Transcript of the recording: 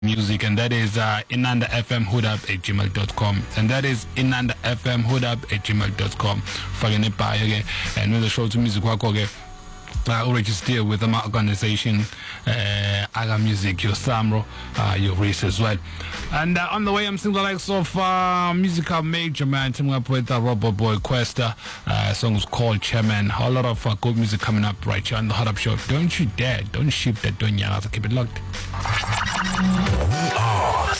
music, and that is inandafmhoodab@gmail.com, and that is inandafmhoodab@gmail.com. Fagene Payage, and with the show to music wakoge. Register with my organization, Aga Music, your Samro, your race as well. And on the way, I'm singing the likes of musical major man, teaming up with Robert Boy Questa. Song is called Chairman. A lot of good music coming up right here on the Hot Up Show. Don't you dare, don't shift that, don't yell, keep it locked.